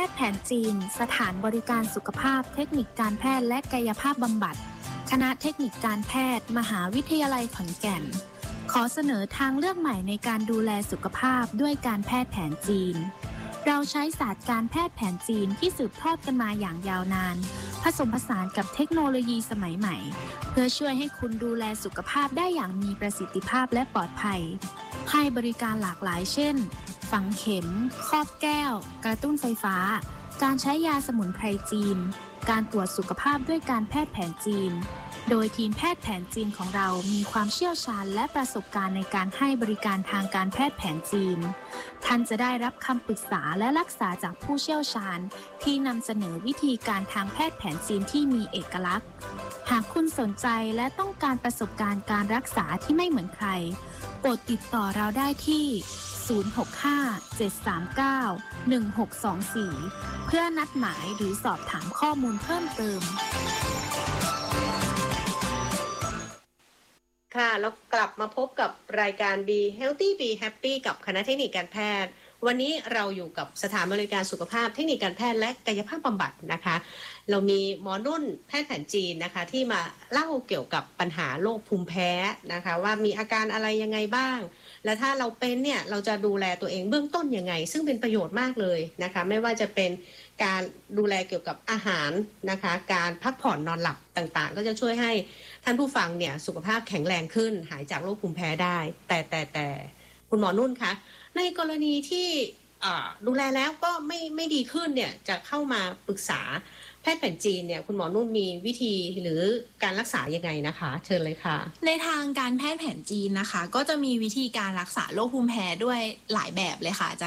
ทย์แผนจีนสถานบริการสุขภาพเทคนิคการแพทย์และกายภาพบำบัดคณะเทคนิคการแพทย์มหาวิทยาลัยขอนแก่นขอเสนอทางเลือกใหม่ในการดูแลสุขภาพด้วยการแพทย์แผนจีนเราใช้ศาสตร์การแพทย์แผนจีนที่สืบทอดกันมาอย่างยาวนานผสมผสานกับเทคโนโลยีสมัยใหม่เพื่อช่วยให้คุณดูแลสุขภาพได้อย่างมีประสิทธิภาพและปลอดภัยให้บริการหลากหลายเช่นฝังเข็มครอบแก้วกระตุ้นไฟฟ้าการใช้ยาสมุนไพรจีนการตรวจสุขภาพด้วยการแพทย์แผนจีนโดยทีมแพทย์แผนจีนของเรามีความเชี่ยวชาญและประสบการณ์ในการให้บริการทางการแพทย์แผนจีนท่านจะได้รับคำปรึกษาและรักษาจากผู้เชี่ยวชาญที่นำเสนอวิธีการทางแพทย์แผนจีนที่มีเอกลักษณ์หากคุณสนใจและต้องการประสบการณ์การรักษาที่ไม่เหมือนใครโปรดติดต่อเราได้ที่065-739-1624เพื่อนัดหมายหรือสอบถามข้อมูลเพิ่มเติมค่ะแล้วกลับมาพบกับรายการ Be Healthy Be Happy กับคณะเทคนิคการแพทย์วันนี้เราอยู่กับสถานบริการสุขภาพเทคนิคการแพทย์และกายภาพบำบัดนะคะเรามีหมอนุ่นแพทย์แผนจีนนะคะที่มาเล่าเกี่ยวกับปัญหาโรคภูมิแพ้นะคะว่ามีอาการอะไรยังไงบ้างและถ้าเราเป็นเนี่ยเราจะดูแลตัวเองเบื้องต้นยังไงซึ่งเป็นประโยชน์มากเลยนะคะไม่ว่าจะเป็นการดูแลเกี่ยวกับอาหารนะคะการพักผ่อนนอนหลับต่างๆก็จะช่วยให้ท่านผู้ฟังเนี่ยสุขภาพแข็งแรงขึ้นหายจากโรคภูมิแพ้ได้แต่คุณหมอนุ่นคะในกรณีที่ดูแลแล้วก็ไม่ดีขึ้นเนี่ยจะเข้ามาปรึกษาแพทย์แผนจีนเนี่ยคุณหมอนุ่นมีวิธีหรือการรักษายังไงนะคะเชิญเลยค่ะในทางการแพทย์แผนจีนนะคะก็จะมีวิธีการรักษาโรคภูมิแพ้ด้วยหลายแบบเลยค่ะ